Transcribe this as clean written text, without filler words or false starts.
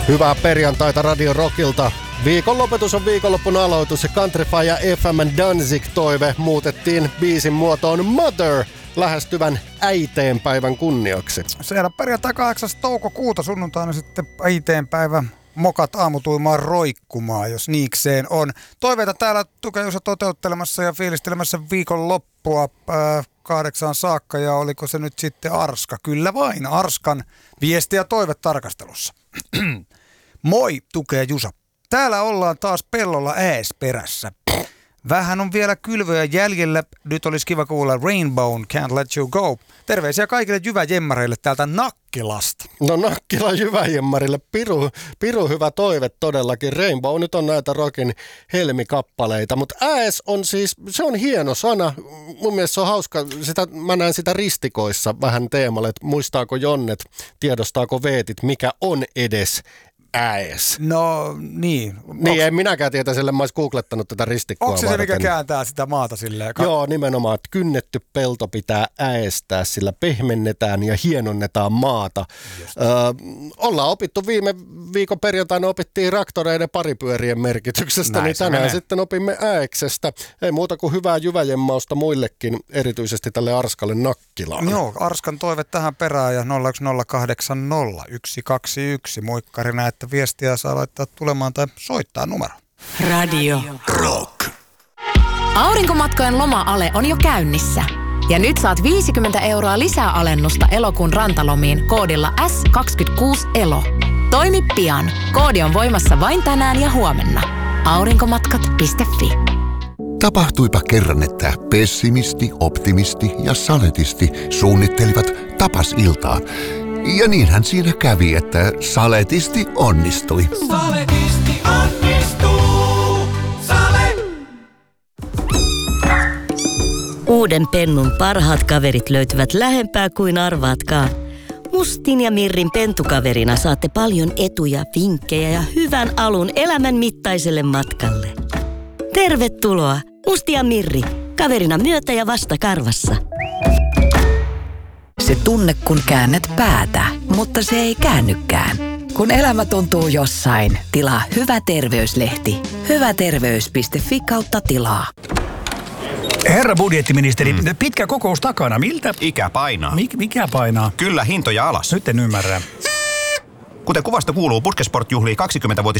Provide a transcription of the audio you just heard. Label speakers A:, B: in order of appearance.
A: Hyvää perjantaita Radio Rockilta. Viikonlopetus on viikonloppun aloitus ja Countryfy ja FM Danzig-toive muutettiin biisin muotoon Mother lähestyvän äiteenpäivän kunniaksi.
B: Siellä perjantai 8. toukokuuta, sunnuntaina sitten äiteenpäivä. Mokat aamutuimaan roikkumaan, jos niikseen on. Toiveita täällä Tukejussa toteuttelemassa ja fiilistelemässä viikonloppua 8 saakka. Ja oliko se nyt sitten Arska? Kyllä vain, Arskan viesti ja toive tarkastelussa. Moi, Tukee Jusa. Täällä ollaan taas pellolla ääsperässä. Vähän on vielä kylvöjä jäljellä. Nyt olisi kiva kuulla Rainbow Can't Let You Go. Terveisiä kaikille jyväjemmareille täältä Nakkilasta.
A: No Nakkilan jyväjemmarille piru hyvä toive todellakin. Rainbow nyt on näitä rockin helmikappaleita, mutta ääs on siis, se on hieno sana. Mun mielestä se on hauska, mä näen sitä ristikoissa vähän teemalle, että muistaako Jonnet, tiedostaako Veetit, mikä on edes ääs.
B: No niin.
A: Niin, en minäkään tietä sille, mä ois googlettanut tätä ristikkoa
B: varten. Onko se mikä kääntää sitä maata silleen?
A: Joo, nimenomaan, että kynnetty pelto pitää äästää, sillä pehmennetään ja hienonnetaan maata. Ollaan opittu viime viikon perjantaina, opittiin traktoreiden paripyörien merkityksestä, näin niin tänään sitten opimme ääksestä. Ei muuta kuin hyvää jyväjemmausta muillekin, erityisesti tälle Arskalle Nakkilaan.
B: Joo, Arskan toive tähän perään ja 01080 121. Moikkarina, että viestiä saa laittaa tulemaan tai soittaa numero.
C: Radio Rock. Aurinkomatkojen loma-ale on jo käynnissä. Ja nyt saat 50 € lisää alennusta elokuun rantalomiin koodilla S26ELO. Toimi pian. Koodi on voimassa vain tänään ja huomenna. Aurinkomatkat.fi.
D: Tapahtuipa kerran, että pessimisti, optimisti ja saletisti suunnittelivat tapasiltaa. Ja niinhän siinä kävi, että saletisti onnistui.
E: Saletisti onnistuu. Sale.
F: Uuden pennun parhaat kaverit löytyvät lähempää kuin arvaatkaan. Mustin ja Mirrin pentukaverina saatte paljon etuja, vinkkejä ja hyvän alun elämän mittaiselle matkalle. Tervetuloa, Musti ja Mirri, kaverina myötä ja vastakarvassa.
G: Se tunne, kun käännät päätä, mutta se ei käännykään. Kun elämä tuntuu jossain, tilaa Hyvä terveyslehti. hyväterveys.fi/tilaa.
H: Herra budjettiministeri, pitkä kokous takana. Miltä?
I: Ikä painaa.
H: Mikä painaa?
I: Kyllä, hintoja alas.
H: Nyt en ymmärrä.
I: Kuten kuvasta kuuluu, Puskesport juhlii 20-vuotis